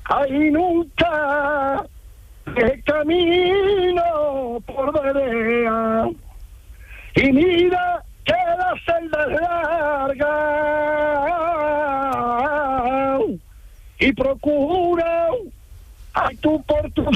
Ahí nunca el camino por vereda. Y mira que la celda es larga. Y procura a tú por tus